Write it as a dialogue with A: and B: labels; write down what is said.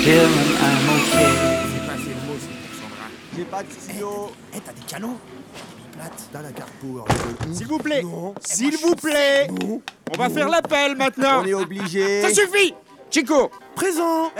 A: him and I'm okay.
B: C'est pas assez le mot, c'est pour Sandra.
C: J'ai pas de stylo.
D: T'as des canons? Plate.
C: T'as la carte Power Level.
B: S'il vous plaît,
C: Non.
B: s'il vous plaît,
C: Non.
B: on va faire l'appel maintenant.
C: On est obligé.
B: Ça suffit, Chico.
C: Présent.